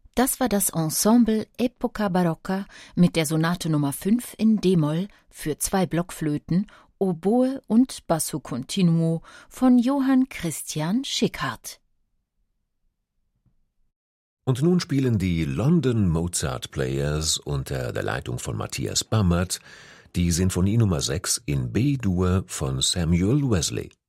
Das war das Ensemble Epoca Barocca mit der Sonate Nummer 5 in d-Moll für 2 Blockflöten, Oboe und Basso Continuo von Johann Christian Schickhardt. Und nun spielen die London Mozart Players unter der Leitung von Matthias Bammert die Sinfonie Nummer 6 in B-Dur von Samuel Wesley.